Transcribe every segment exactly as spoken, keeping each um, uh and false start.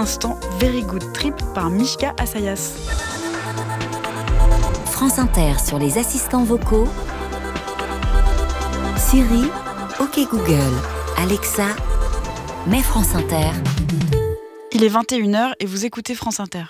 l'instant, Very Good Trip par Mishka Assayas. France Inter sur les assistants vocaux. Siri, OK Google, Alexa, mets France Inter. Il est vingt et une heures et vous écoutez France Inter.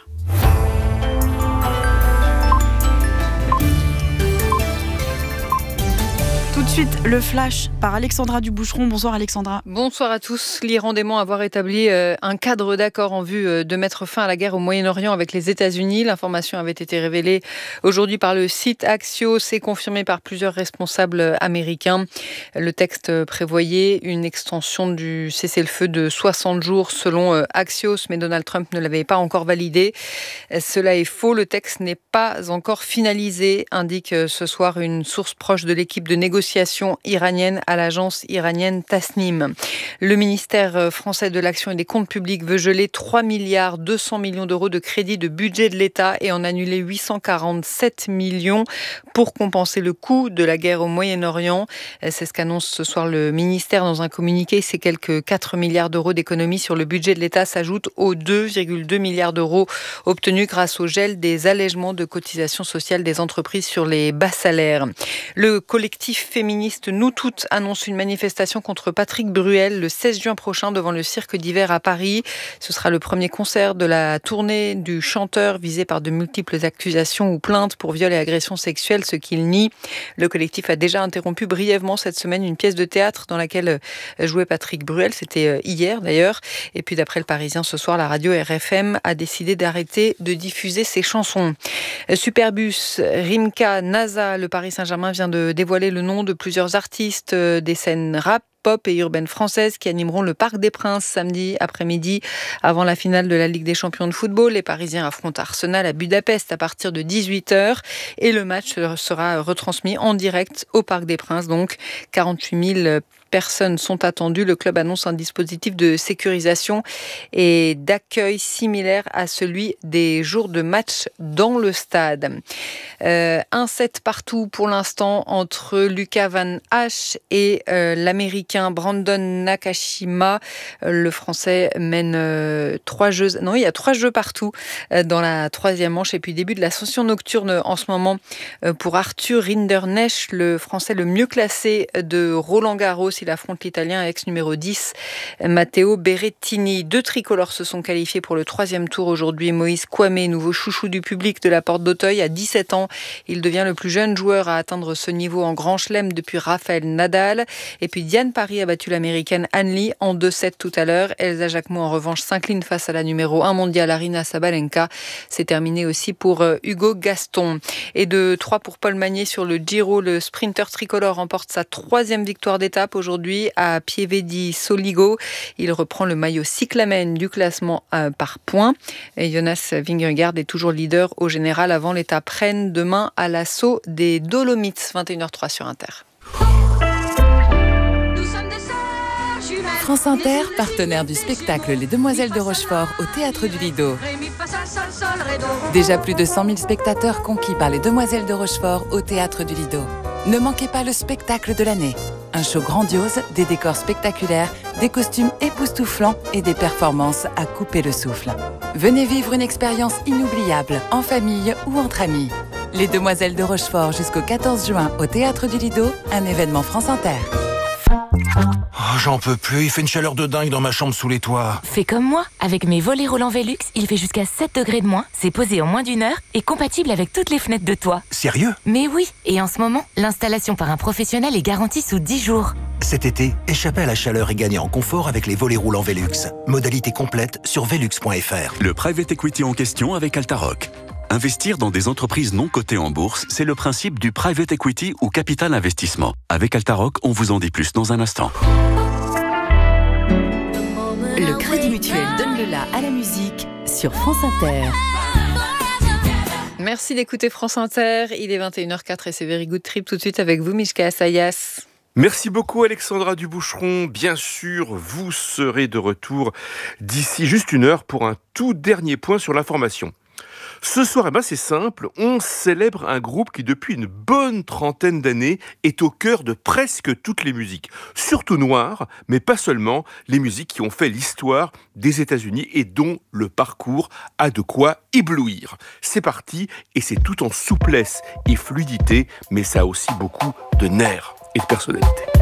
Tout de suite, le flash par Alexandra Duboucheron. Bonsoir Alexandra. Bonsoir à tous. L'Iran dément avoir établi euh, un cadre d'accord en vue euh, de mettre fin à la guerre au Moyen-Orient avec les États-Unis. L'information avait été révélée aujourd'hui par le site Axios et confirmée par plusieurs responsables américains. Le texte prévoyait une extension du cessez-le-feu de soixante jours selon euh, Axios, mais Donald Trump ne l'avait pas encore validé. Cela est faux. Le texte n'est pas encore finalisé, indique ce soir une source proche de l'équipe de négociation iranienne à l'agence iranienne Tasnim. Le ministère français de l'Action et des Comptes publics veut geler trois milliards deux cents millions d'euros de crédits de budget de l'État et en annuler huit cent quarante-sept millions pour compenser le coût de la guerre au Moyen-Orient. C'est ce qu'annonce ce soir le ministère dans un communiqué. Ces quelques quatre milliards d'euros d'économies sur le budget de l'État s'ajoutent aux deux virgule deux milliards d'euros obtenus grâce au gel des allègements de cotisations sociales des entreprises sur les bas salaires. Le collectif féministe Nous Toutes annonce une manifestation contre Patrick Bruel le seize juin prochain devant le cirque d'hiver à Paris. Ce sera le premier concert de la tournée du chanteur visé par de multiples accusations ou plaintes pour viol et agression sexuelle, ce qu'il nie. Le collectif a déjà interrompu brièvement cette semaine une pièce de théâtre dans laquelle jouait Patrick Bruel. C'était hier d'ailleurs. Et puis d'après le Parisien ce soir, la radio R F M a décidé d'arrêter de diffuser ses chansons. Superbus, Rimka, NASA, le Paris Saint-Germain vient de dévoiler le nom de plusieurs artistes des scènes rap, pop et urbaine française qui animeront le Parc des Princes samedi après-midi avant la finale de la Ligue des Champions de football. Les Parisiens affrontent Arsenal à Budapest à partir de dix-huit heures et le match sera retransmis en direct au Parc des Princes. Donc quarante-huit mille personnes sont attendues. Le club annonce un dispositif de sécurisation et d'accueil similaire à celui des jours de match dans le stade. Euh, un set partout pour l'instant entre Lucas Van Hache et euh, l'Américain Brandon Nakashima. Le Français mène euh, trois jeux. Non, il y a trois jeux partout euh, dans la troisième manche. Et puis début de l'ascension nocturne en ce moment euh, pour Arthur Rinderknecht, le Français le mieux classé de Roland-Garros. Il affronte l'Italien ex numéro dix, Matteo Berrettini. Deux tricolores se sont qualifiés pour le troisième tour aujourd'hui. Moïse Kouamé, nouveau chouchou du public de la Porte d'Auteuil, à dix-sept ans. Il devient le plus jeune joueur à atteindre ce niveau en Grand Chelem depuis Rafael Nadal. Et puis Diane Paris a battu l'Américaine Anne Lee en deux sept tout à l'heure. Elsa Jacquemot, en revanche, s'incline face à la numéro un mondiale Aryna Sabalenka. C'est terminé aussi pour Hugo Gaston. Et de trois pour Paul Magnier sur le Giro. Le sprinter tricolore remporte sa troisième victoire d'étape aujourd'hui à Pievedi Soligo. Il reprend le maillot cyclamen du classement par points. Et Jonas Vingegaard est toujours leader au général avant l'étape Rennes demain à l'assaut des Dolomites. vingt et une heures zéro trois sur Inter. France Inter, partenaire du spectacle Les Demoiselles de Rochefort au Théâtre du Lido. Déjà plus de cent mille spectateurs conquis par Les Demoiselles de Rochefort au Théâtre du Lido. Ne manquez pas le spectacle de l'année. Un show grandiose, des décors spectaculaires, des costumes époustouflants et des performances à couper le souffle. Venez vivre une expérience inoubliable, en famille ou entre amis. Les Demoiselles de Rochefort jusqu'au quatorze juin au Théâtre du Lido, un événement France Inter. Oh, j'en peux plus, il fait une chaleur de dingue dans ma chambre sous les toits. Fais comme moi, avec mes volets roulants Velux, il fait jusqu'à sept degrés de moins, c'est posé en moins d'une heure et compatible avec toutes les fenêtres de toit. Sérieux ? Mais oui, et en ce moment, l'installation par un professionnel est garantie sous dix jours. Cet été, échappez à la chaleur et gagnez en confort avec les volets roulants Velux. Modalité complète sur velux point f r. Le private equity en question avec Altaroc. Investir dans des entreprises non cotées en bourse, c'est le principe du private equity ou capital investissement. Avec Altaroc, on vous en dit plus dans un instant. Le Crédit Mutuel donne le la à la musique sur France Inter. Merci d'écouter France Inter. Il est vingt et une heures zéro quatre et c'est Very Good Trip tout de suite avec vous, Mishka Assayas. Merci beaucoup Alexandra Duboucheron. Bien sûr, vous serez de retour d'ici juste une heure pour un tout dernier point sur l'information. Ce soir, eh ben, c'est simple, on célèbre un groupe qui depuis une bonne trentaine d'années est au cœur de presque toutes les musiques, surtout noires, mais pas seulement, les musiques qui ont fait l'histoire des États-Unis et dont le parcours a de quoi éblouir. C'est parti et c'est tout en souplesse et fluidité, mais ça a aussi beaucoup de nerfs et de personnalité.